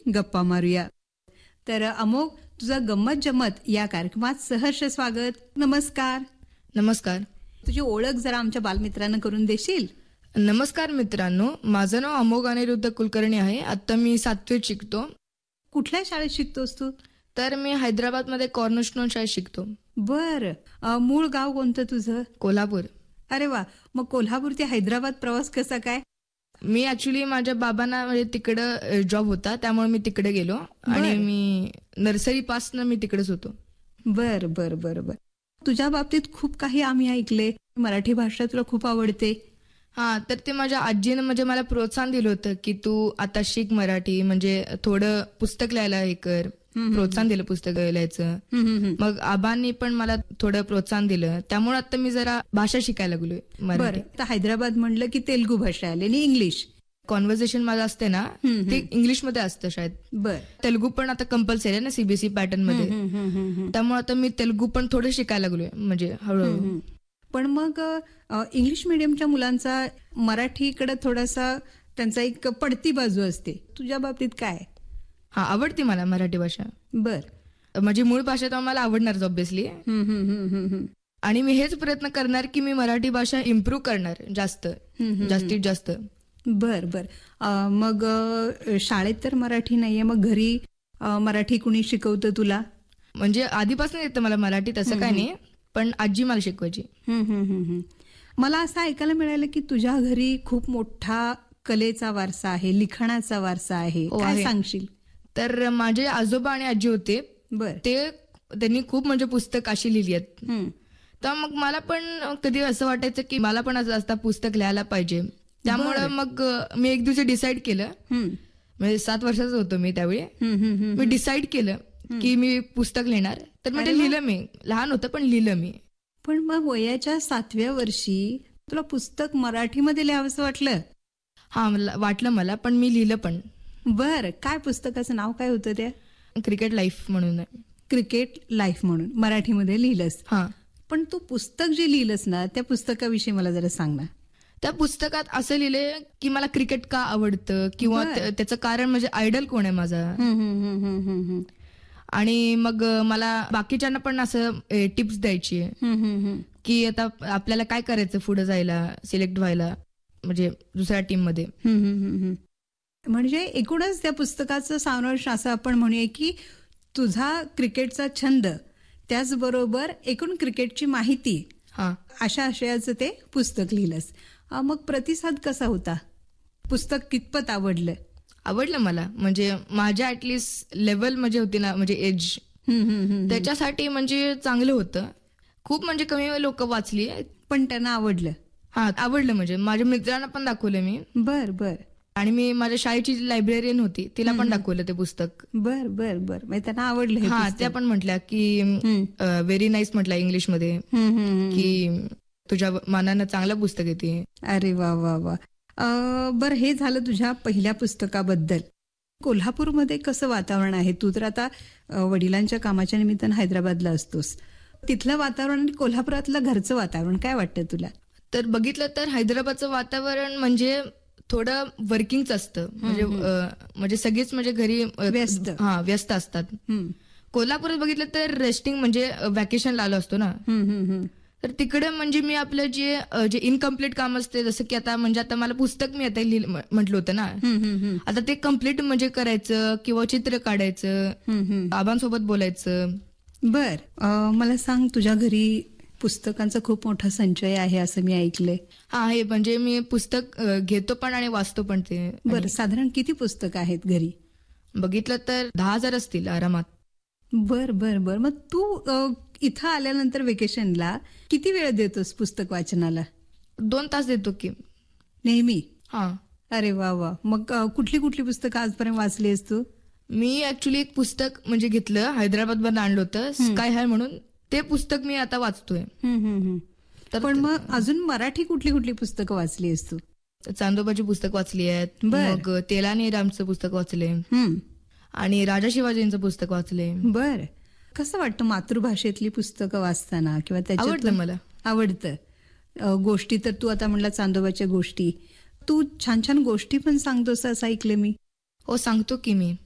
गप्पा मारूया. तर अमोघ, तुझं गंमत जम्मत या कार्यक्रमात सहर्ष स्वागत. नमस्कार. नमस्कार. तुझी ओळख जरा आमच्या बालमित्रांना करून देशील? नमस्कार मित्रांनो, माझं नाव अमोघ अनिरुद्ध कुलकर्णी आहे. आता मी 7वीत शिकतो. कुठल्या शाळेत शिकतोस तू? तर मी हैदराबादमध्ये कॉर्नरस्टोन शाळेत शिकतो. बर. मूळ गाव कोणतं तुझं? कोल्हापूर. अरे वा. मग कोल्हापूर ते हैदराबाद प्रवास कसा काय? मी ऍक्च्युली माझ्या बाबांना म्हणजे तिकडं जॉब होता, त्यामुळे मी तिकडे गेलो आणि मी नर्सरी पासनं मी तिकडेच होतो. बर बर बर बर. तुझ्या बाबतीत खूप काही आम्ही ऐकले. मराठी भाषा तुला खूप आवडते. हा, तर ते माझ्या आजीनं म्हणजे मला प्रोत्साहन दिलं होतं की तू आता शिक मराठी, म्हणजे थोडं पुस्तक लिहायला हे कर. प्रोत्साहन दिलं पुस्तक लिहायचं. मग आबांनी पण मला थोडं प्रोत्साहन दिलं, त्यामुळे आता मी जरा भाषा शिकायला लागलोय मराठी. तर हैदराबाद म्हणलं की तेलुगू भाषा आली आणि इंग्लिश. कॉन्व्हर्सेशन माझं असते ना ते इंग्लिशमध्ये असतं शाळेत. बर. तेलुगू पण आता कंपल्सरी आहे ना सीबीएसई पॅटर्न मध्ये, त्यामुळे आता मी तेलुगू पण थोडं शिकायला लागलोय म्हणजे हळूहळू. पण मग इंग्लिश मिडियमच्या मुलांचा मराठीकडे थोडासा त्यांचा एक पडती बाजू असते. तुझ्या बाबतीत काय? हा, आवडते मला मराठी भाषा. बर. माझी मूळ भाषा तर मला आवडणारच ऑब्व्हियसली. आणि मी हेच प्रयत्न करणार की मी मराठी भाषा इम्प्रूव्ह करणार जास्तीत जास्त. बर बर. मग शाळेत तर मराठी नाहीये, मग घरी मराठी कुणी शिकवतं तुला? म्हणजे आधीपासून येतं मला मराठी, तसं काय नाही, पण आजी मला शिकवायची. मला असं ऐकायला मिळालं की तुझ्या घरी खूप मोठा कलेचा वारसा आहे, लिखाणाचा वारसा आहे. काय सांगशील? तर माझे आजोबा आणि आजी होते. बर. त्यांनी खूप म्हणजे पुस्तक अशी लिहिली आहेत. तर मग मला पण कधी असं वाटायचं की मला पण असं पुस्तक लिहायला पाहिजे. त्यामुळं मग मी एक दिवशी डिसाईड केलं, म्हणजे 7 वर्षाचा होतो मी त्यावेळी. मी डिसाईड केलं की मी पुस्तक लिहिणार. तर म्हणजे लिहिलं मी. लहान होतं पण लिहिलं मी. पण मग वयाच्या 7व्या वर्षी तुला पुस्तक मराठीमध्ये लिहावंसं वाटलं? हा, वाटलं मला, पण मी लिहिलं पण. बर. काय पुस्तकाचं नाव काय होतं त्या? क्रिकेट लाईफ म्हणून. क्रिकेट लाईफ म्हणून मराठीमध्ये लिहिलंस? हा. पण तू पुस्तक जे लिहिलंस ना, त्या पुस्तकाविषयी मला जरा सांग ना. त्या पुस्तकात असं लिहिलंय की मला क्रिकेट का आवडतं किंवा त्याचं कारण म्हणजे आयडल कोण आहे माझा. आणि मग मला बाकीच्यांना पण असं टिप्स द्यायची की आता आपल्याला काय करायचं पुढे जायला, सिलेक्ट व्हायला, म्हणजे दुसऱ्या टीम मध्ये. म्हणजे एकूणच त्या पुस्तकाचं सारांश असं आपण म्हणूया की तुझा क्रिकेटचा छंद, त्याचबरोबर एकूण क्रिकेटची माहिती, अशा आशयाचं ते पुस्तक लिहिलंस. मग प्रतिसाद कसा होता? पुस्तक कितपत आवडलं? आवडलं मला, म्हणजे माझ्या ऍटलिस्ट लेवल म्हणजे होती ना, म्हणजे एज, त्याच्यासाठी म्हणजे चांगलं होतं. खूप म्हणजे कमी लोक वाचली, पण त्यांना आवडलं. हा, आवडलं. म्हणजे माझ्या मित्रांना पण दाखवलं मी. बर बर. आणि मी माझ्या शाळेची लायब्ररीयन होती, तिला पण दाखवलं ते पुस्तक. बर बर बर. म्हणजे त्यांना आवडलं. हा, त्या पण म्हटल्या की व्हेरी नाईस म्हटलं इंग्लिशमध्ये, की तुझ्या मानानं चांगलं पुस्तक येते. अरे वा वा वा. बर, हे झालं तुझ्या पहिल्या पुस्तकाबद्दल. कोल्हापूरमध्ये कसं वातावरण आहे? तू तर आता वडिलांच्या कामाच्या निमित्तानं हैदराबादला असतोस. तिथलं वातावरण आणि कोल्हापुरातलं घरचं वातावरण काय वाटतं तुला? तर बघितलं तर हैदराबादचं वातावरण म्हणजे थोडं वर्किंगच असतं, म्हणजे सगळीच म्हणजे घरी व्यस्त असतात. कोल्हापुरात बघितलं तर रेस्टिंग, म्हणजे व्हॅकेशनला आलो असतो ना, तर तिकडे म्हणजे मी आपलं जे इनकम्प्लीट काम असते, जसं की आता म्हणजे आता मला पुस्तक मी आता म्हटलं होतं ना, आता ते कम्प्लीट म्हणजे करायचं किंवा चित्र काढायचं, बाबांसोबत बोलायचं. बर. मला सांग, तुझ्या घरी पुस्तकांचा खूप मोठा संचय आहे असं मी ऐकलंय. हा, आहे. म्हणजे मी पुस्तक घेतो पण आणि वाचतो पण ते. बरं, साधारण किती पुस्तकं आहेत घरी? बघितलं तर 10,000 असतील आरामात. बर बर बर. मग तू इथं आल्यानंतर वेकेशनला किती वेळ देतोस पुस्तक वाचनाला? 2 तास देतो की नेहमी. हा. अरे वा वा. मग कुठली कुठली पुस्तकं आजपर्यंत वाचली आहेस तू? मी ऍक्च्युली एक पुस्तक म्हणजे घेतलं, हैदराबाद मधून आणलं होतं, स्काय हाय म्हणून. ते पुस्तक मी आता वाचतोय. पण मग अजून मराठी कुठली कुठली पुस्तकं वाचली आहेस तू? चांदोबाची पुस्तक वाचली आहेत, मग तेलानी रामचं पुस्तक वाचले, आणि राजा शिवाजींचं पुस्तक वाचले. बर. कसं वाटतं मातृभाषेतली पुस्तकं वाचताना? किंवा आवडतं मला. आवडतं. गोष्टी तर तू आता म्हणला चांदोबाच्या गोष्टी, तू छान छान गोष्टी पण सांगतोस असं ऐकलं मी. हो, सांगतो की मी.